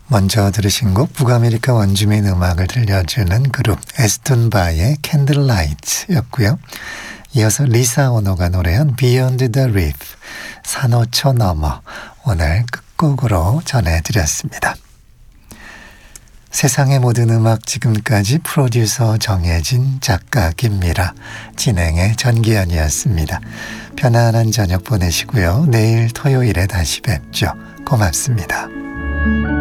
먼저 들으신 곡 북아메리카 원주민 음악을 들려주는 그룹 에스툰바의 캔들라이트였고요. 이어서 리사 오노가 노래한 Beyond the Reef, 산호초 너머, 오늘 끝곡으로 전해드렸습니다. 세상의 모든 음악 지금까지 프로듀서 정혜진, 작가 김미라, 진행의 전기현이었습니다. 편안한 저녁 보내시고요. 내일 토요일에 다시 뵙죠. 고맙습니다.